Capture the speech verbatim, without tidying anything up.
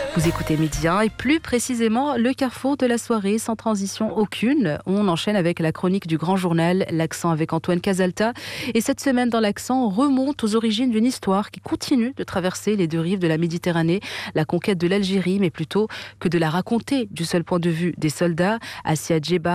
Vous écoutez Midi un et plus précisément le carrefour de la soirée sans transition aucune. On enchaîne avec la chronique du Grand Journal, l'Accent avec Antoine Casalta. Et cette semaine dans l'Accent, on remonte aux origines d'une histoire qui continue de traverser les deux rives de la Méditerranée, la conquête de l'Algérie, mais plutôt que de la raconter du seul point de vue des soldats. Assia Djeba